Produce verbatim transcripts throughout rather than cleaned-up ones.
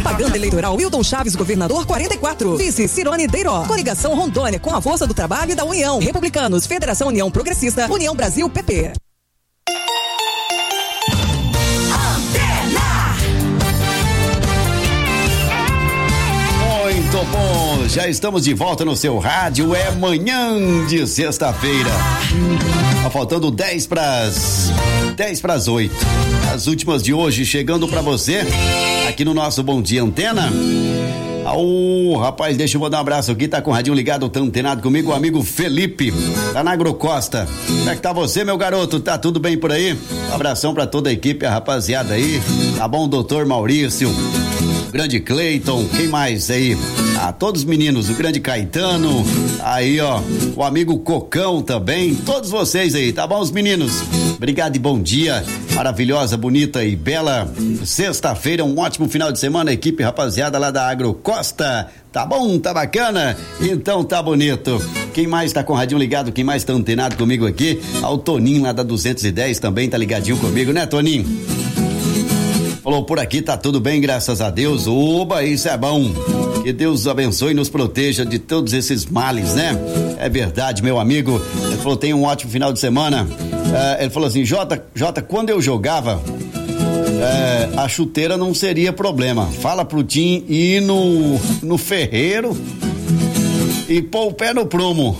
Propaganda eleitoral Wilton Chaves, governador quarenta e quatro. Vice Cirone Deiró. Coligação Rondônia com a força do trabalho e da União. Republicanos, Federação União Progressista, União Brasil P P. Muito bom, já estamos de volta no seu rádio, é manhã de sexta-feira. Tá faltando dez pras dez pras oito. As últimas de hoje chegando pra você aqui no nosso Bom Dia Antena. Ô, rapaz, deixa eu mandar um abraço aqui, tá com o radinho ligado, tá antenado comigo, o amigo Felipe, tá na Agrocosta. Como é que tá você, meu garoto? Tá tudo bem por aí? Um abração pra toda a equipe, a rapaziada aí, tá bom, doutor Maurício, grande Cleiton, quem mais aí? Ah, todos os meninos, o grande Caetano, aí ó, o amigo Cocão também, todos vocês aí, tá bom, os meninos? Obrigado e bom dia, maravilhosa, bonita e bela sexta-feira, um ótimo final de semana, equipe rapaziada lá da Agrocosta, tá bom, tá bacana? Então tá bonito. Quem mais tá com o radinho ligado, quem mais tá antenado comigo aqui? Ah, o Toninho lá da duzentos e dez também tá ligadinho comigo, né, Toninho? Falou, por aqui tá tudo bem, graças a Deus. Oba, isso é bom. Que Deus abençoe e nos proteja de todos esses males, né? É verdade, meu amigo. Ele falou, tem um ótimo final de semana. É, ele falou assim, Jota, Jota, quando eu jogava, é, a chuteira não seria problema. Fala pro Tim ir no, no ferreiro e pôr o pé no prumo.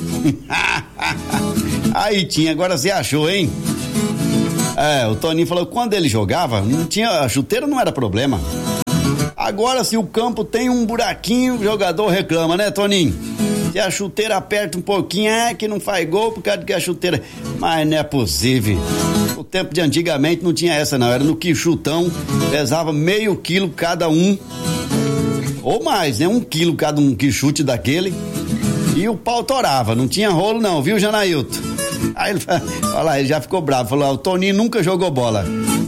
Aí, Tim, agora você achou, hein? É, o Toninho falou, quando ele jogava, não tinha, a chuteira não era problema. Agora, se o campo tem um buraquinho, o jogador reclama, né, Toninho? Se a chuteira aperta um pouquinho, é que não faz gol por causa que a chuteira... Mas não é possível. O tempo de antigamente não tinha essa, não. Era no quichutão, pesava meio quilo cada um. Ou mais, né? Um quilo cada um quichute daquele. E o pau torava, não tinha rolo não, viu, Janailton? Aí ele, olha lá, ele já ficou bravo, falou, o Toninho nunca jogou bola.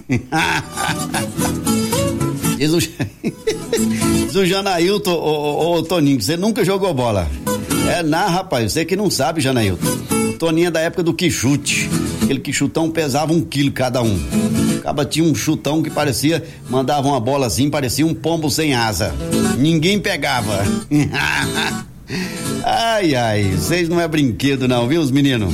Diz o, diz o Janailton, ô, ô, ô Toninho, você nunca jogou bola. É, não, rapaz, você que não sabe, Janailton. O Toninho é da época do quichute. Aquele quichutão pesava um quilo cada um. Acaba tinha um chutão que parecia, mandava uma bola assim, parecia um pombo sem asa. Ninguém pegava. Ai, ai, vocês não é brinquedo não, viu, os meninos?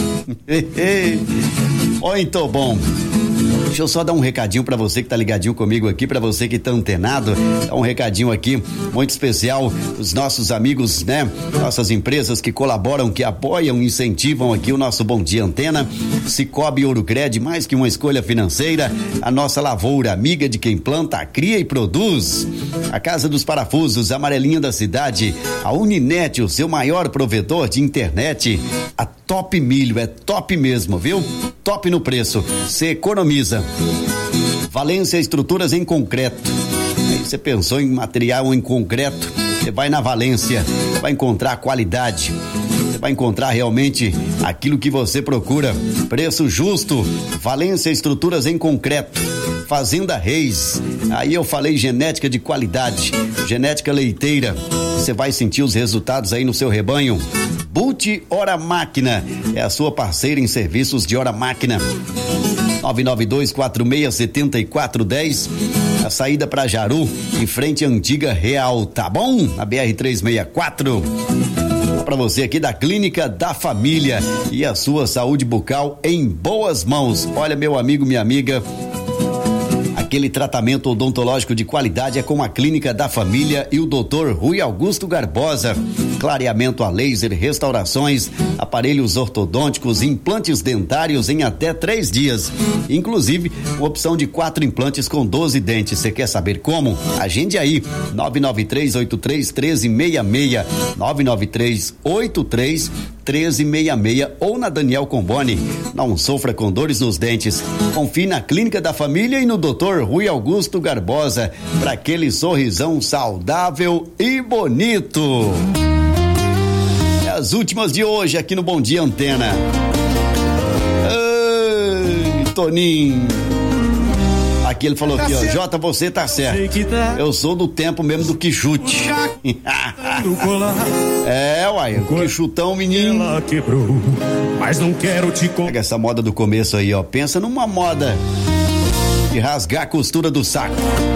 Muito bom. Deixa eu só dar um recadinho pra você que tá ligadinho comigo aqui, pra você que tá antenado, dá um recadinho aqui muito especial, os nossos amigos, né? Nossas empresas que colaboram, que apoiam, incentivam aqui o nosso Bom Dia Antena. Cicobi Ourocred, mais que uma escolha financeira, a nossa lavoura, amiga de quem planta, cria e produz. A Casa dos Parafusos, amarelinha da cidade, a Uninet, o seu maior provedor de internet, a Top Milho, é top mesmo, viu? Top no preço, você economiza. Valência Estruturas em Concreto. Aí você pensou em material em concreto, você vai na Valência, você vai encontrar qualidade, você vai encontrar realmente aquilo que você procura. Preço justo. Valência Estruturas em Concreto. Fazenda Reis. Aí eu falei genética de qualidade, genética leiteira. Você vai sentir os resultados aí no seu rebanho. Bute Hora Máquina é a sua parceira em serviços de hora máquina. nove nove dois, quatro seis, sete quatro um zero, a saída para Jaru, em frente à Antiga Real, tá bom? Na B R trezentos e sessenta e quatro. Para você aqui da Clínica da Família e a sua saúde bucal em boas mãos. Olha, meu amigo, minha amiga, aquele tratamento odontológico de qualidade é com a Clínica da Família e o doutor Rui Augusto Garbosa. Clareamento a laser, restaurações, aparelhos ortodônticos, implantes dentários em até três dias. Inclusive, uma opção de quatro implantes com doze dentes. Você quer saber como? Agende aí, nove nove três oito três um três seis seis, nove nove três oito três um três seis seis ou na Daniel Comboni. Não sofra com dores nos dentes. Confie na Clínica da Família e no doutor Rui Augusto Garbosa para aquele sorrisão saudável e bonito. As últimas de hoje aqui no Bom Dia Antena. Ai, Toninho. Aqui ele falou aqui, ó, Jota, você tá certo. Eu sou do tempo mesmo do quichute. É, uai, o quichutão, menino. Ela quebrou, mas não quero te contar. Pega essa moda do começo aí, ó. Pensa numa moda de rasgar a costura do saco.